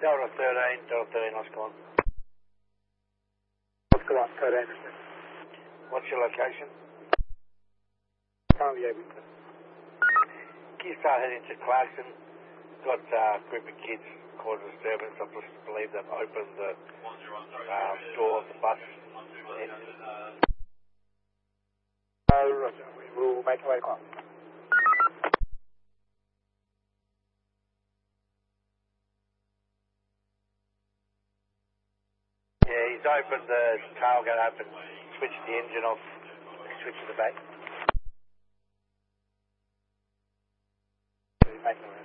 Delta 13, Oscar 1. Oscar 1, code Anderson. What's your location? Time, yeah, we can. Can you start heading to Clarkson? Got a group of kids caused disturbance. I believe they've opened the door of the bus. Roger, we will make our way across. Yeah, he's opened the tailgate open, switched the engine off, switched to the back. Making our way.